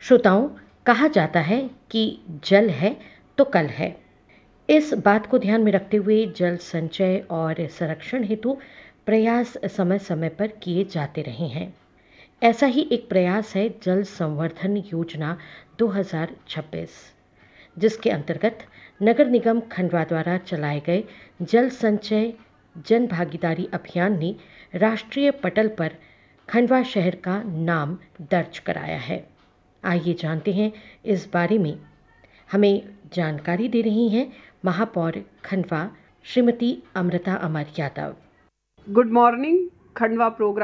श्रोताओं, कहा जाता है कि जल है तो कल है। इस बात को ध्यान में रखते हुए जल संचय और संरक्षण हेतु प्रयास समय समय पर किए जाते रहे हैं। ऐसा ही एक प्रयास है जल संवर्धन योजना 2026, जिसके अंतर्गत नगर निगम खंडवा द्वारा चलाए गए जल संचय जन भागीदारी अभियान ने राष्ट्रीय पटल पर खंडवा शहर का नाम दर्ज कराया है। आइए जानते हैं इस बारे में। हमें जानकारी दे रही हैं महापौर खंडवा श्रीमती अमृता अमर Yadav. Good morning. Khandwa programme